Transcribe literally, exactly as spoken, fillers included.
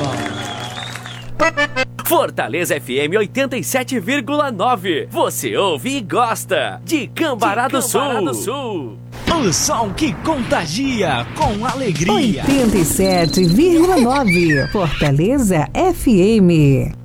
Fortaleza F M oitenta e sete vírgula nove. Você ouve e gosta de Cambará do Sul. do Sul. O som que contagia com alegria. oitenta e sete vírgula nove. Fortaleza F M.